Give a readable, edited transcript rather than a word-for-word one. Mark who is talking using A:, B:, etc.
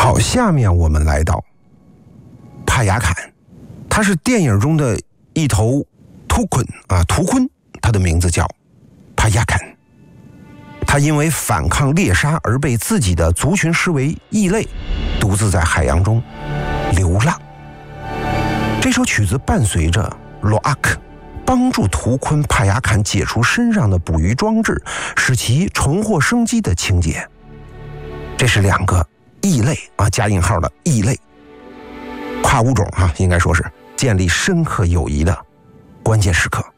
A: 好，下面我们来到帕雅坎，它是电影中的一头图鲲，它的名字叫帕雅坎。他因为反抗猎杀而被自己的族群视为异类，独自在海洋中流浪。这首曲子伴随着罗阿克帮助图鲲帕雅坎解除身上的捕鱼装置，使其重获生机的情节。这是两个异类加引号的异类，跨物种应该说是建立深刻友谊的关键时刻。